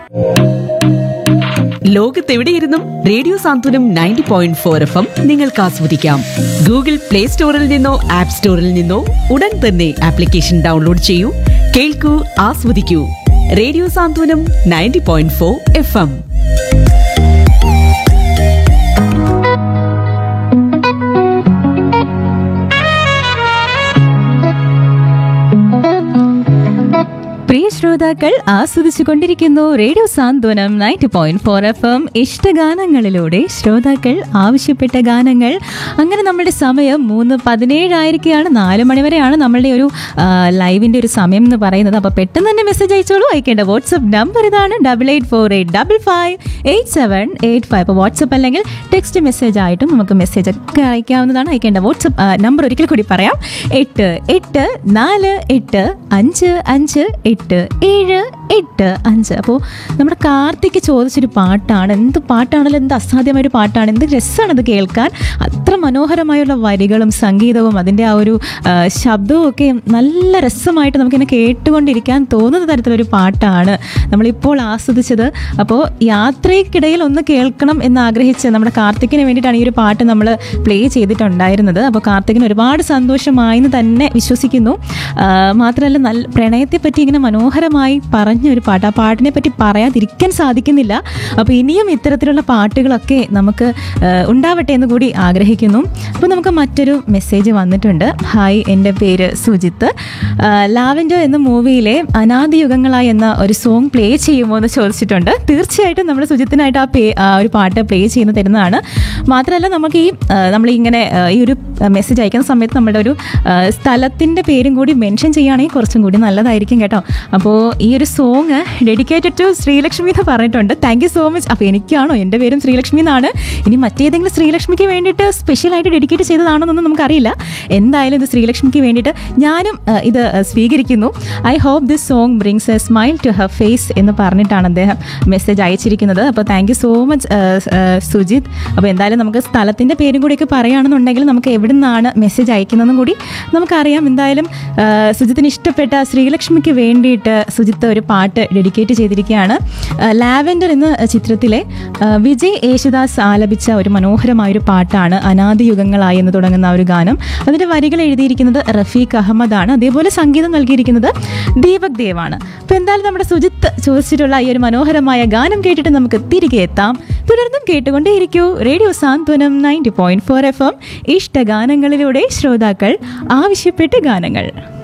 ലോകത്തെവിടെയിരുന്നും radio സാന്ത്വനം 90.4 FM നിങ്ങൾക്ക് ആസ്വദിക്കാം. Google play സ്റ്റോറിൽ നിന്നോ ആപ്പ് സ്റ്റോറിൽ നിന്നോ ഉടൻ തന്നെ ആപ്ലിക്കേഷൻ ഡൗൺലോഡ് ചെയ്യൂ, കേൾക്കൂ, ആസ്വദിക്കൂ. റേഡിയോ സാന്ത്വനം 90.4 FM. പ്രിയ ശ്രോതാക്കൾ ആസ്വദിച്ചു കൊണ്ടിരിക്കുന്നു റേഡിയോ സാന്ത്വനം 90.4 FM ഇഷ്ടഗാനങ്ങളിലൂടെ ശ്രോതാക്കൾ ആവശ്യപ്പെട്ട ഗാനങ്ങൾ. അങ്ങനെ നമ്മുടെ സമയം 3:17 ആയിരിക്കുകയാണ്. 4 മണിവരെയാണ് നമ്മളുടെ ഒരു ലൈവിൻ്റെ ഒരു സമയം എന്ന് പറയുന്നത്. അപ്പോൾ പെട്ടെന്ന് തന്നെ മെസ്സേജ് അയച്ചോളൂ. അയക്കേണ്ട വാട്സപ്പ് നമ്പർ ഇതാണ് 8848555785. അപ്പോൾ വാട്സപ്പ് അല്ലെങ്കിൽ ടെക്സ്റ്റ് മെസ്സേജ് ആയിട്ടും നമുക്ക് മെസ്സേജ് ഒക്കെ അയക്കാവുന്നതാണ്. അയക്കേണ്ട വാട്സപ്പ് നമ്പർ ഒരിക്കൽ കൂടി പറയാം: 88485585. അപ്പോൾ നമ്മുടെ കാർത്തിക് ചോദിച്ചൊരു പാട്ടാണ്. എന്ത് പാട്ടാണല്ലോ, എന്ത് അസാധ്യമായൊരു പാട്ടാണ്, എന്ത് രസമാണത് കേൾക്കാൻ. അത്ര മനോഹരമായുള്ള വരികളും സംഗീതവും അതിൻ്റെ ആ ഒരു ശബ്ദവും ഒക്കെ നല്ല രസമായിട്ട് നമുക്കിങ്ങനെ കേട്ടുകൊണ്ടിരിക്കാൻ തോന്നുന്ന തരത്തിലൊരു പാട്ടാണ് നമ്മളിപ്പോൾ ആസ്വദിച്ചത്. അപ്പോൾ യാത്രയ്ക്കിടയിൽ ഒന്ന് കേൾക്കണം എന്നാഗ്രഹിച്ച് നമ്മുടെ കാർത്തിക്കിന് വേണ്ടിയിട്ടാണ് ഈ ഒരു പാട്ട് നമ്മൾ പ്ലേ ചെയ്തിട്ടുണ്ടായിരുന്നത്. അപ്പോൾ കാർത്തികിന് ഒരുപാട് സന്തോഷമായെന്ന് തന്നെ വിശ്വസിക്കുന്നു. മാത്രമല്ല, നല്ല പ്രണയത്തെ പറ്റി ഇങ്ങനെ മനോഹരമായി പറഞ്ഞൊരു പാട്ട്, ആ പാട്ടിനെ പറ്റി പറയാതിരിക്കാൻ സാധിക്കുന്നില്ല. അപ്പോൾ ഇനിയും ഇത്തരത്തിലുള്ള പാട്ടുകളൊക്കെ നമുക്ക് ഉണ്ടാവട്ടെ എന്ന് കൂടി ആഗ്രഹിക്കുന്നു. അപ്പോൾ നമുക്ക് മറ്റൊരു മെസ്സേജ് വന്നിട്ടുണ്ട്. ഹായ്, എൻ്റെ പേര് സുജിത്ത്. ലാവൻഡർ എന്ന മൂവിയിലെ അനാദിയുഗങ്ങളായി എന്ന ഒരു സോങ് പ്ലേ ചെയ്യുമോ എന്ന് ചോദിച്ചിട്ടുണ്ട്. തീർച്ചയായിട്ടും നമ്മൾ സുജിത്തിനായിട്ട് ആ ഒരു പാട്ട് പ്ലേ ചെയ്യുന്ന തരുന്നതാണ്. മാത്രമല്ല, നമുക്ക് നമ്മളിങ്ങനെ ഈ ഒരു മെസ്സേജ് അയക്കുന്ന സമയത്ത് നമ്മുടെ ഒരു സ്ഥലത്തിൻ്റെ പേരും കൂടി മെൻഷൻ ചെയ്യുകയാണെങ്കിൽ കുറച്ചും കൂടി നല്ലതായിരിക്കും കേട്ടോ. അപ്പോൾ ഈ ഒരു സോങ് ഡെഡിക്കേറ്റഡ് ടു ശ്രീലക്ഷ്മി എന്ന് പറഞ്ഞിട്ടുണ്ട്. Thank you so much. അപ്പോൾ എനിക്കാണോ? എൻ്റെ പേരും ശ്രീലക്ഷ്മി എന്നാണ്. ഇനി മറ്റേതെങ്കിലും ശ്രീലക്ഷ്മിക്ക് വേണ്ടിയിട്ട് സ്പെഷ്യലായിട്ട് ഡെഡിക്കേറ്റ് ചെയ്തതാണെന്നൊന്നും നമുക്കറിയില്ല. എന്തായാലും ഇത് ശ്രീലക്ഷ്മിക്ക് വേണ്ടിയിട്ട് ഞാനും ഇത് സ്വീകരിക്കുന്നു. I hope this song brings A smile to her face എന്ന് പറഞ്ഞിട്ടാണ് അദ്ദേഹം മെസ്സേജ് അയച്ചിരിക്കുന്നത്. അപ്പോൾ thank you so much Sujith. അപ്പോൾ എന്തായാലും നമുക്ക് സ്ഥലത്തിൻ്റെ പേരും കൂടിയൊക്കെ പറയുകയാണെന്നുണ്ടെങ്കിൽ നമുക്ക് എവിടെ നിന്നാണ് മെസ്സേജ് അയക്കുന്നതെന്നും കൂടി നമുക്കറിയാം. എന്തായാലും സുജിത്തിന് ഇഷ്ടപ്പെട്ട ശ്രീലക്ഷ്മിക്ക് വേണ്ടിയിട്ട് സുജിത്ത് ഒരു പാട്ട് ഡെഡിക്കേറ്റ് ചെയ്തിരിക്കുകയാണ്. ലാവൻഡർ എന്ന ചിത്രത്തിലെ വിജയ് യേശുദാസ് ആലപിച്ച ഒരു മനോഹരമായൊരു പാട്ടാണ് അനാദിയുഗങ്ങളായി എന്ന് തുടങ്ങുന്ന ഒരു ഗാനം. അതിൻ്റെ വരികൾ എഴുതിയിരിക്കുന്നത് റഫീഖ് അഹമ്മദാണ്. അതേപോലെ സംഗീതം നൽകിയിരിക്കുന്നത് ദീപക് ദേവാണ്. അപ്പോൾ എന്തായാലും നമ്മുടെ സുജിത്ത് ചോദിച്ചിട്ടുള്ള ഈ ഒരു മനോഹരമായ ഗാനം കേട്ടിട്ട് നമുക്ക് തിരികെ എത്താം. തുടർന്നും കേട്ടുകൊണ്ടേയിരിക്കൂ റേഡിയോ സാന്ത്വനം 90.4 FM ഇഷ്ടഗാനങ്ങളിലൂടെ ശ്രോതാക്കൾ ആവശ്യപ്പെട്ട ഗാനങ്ങൾ.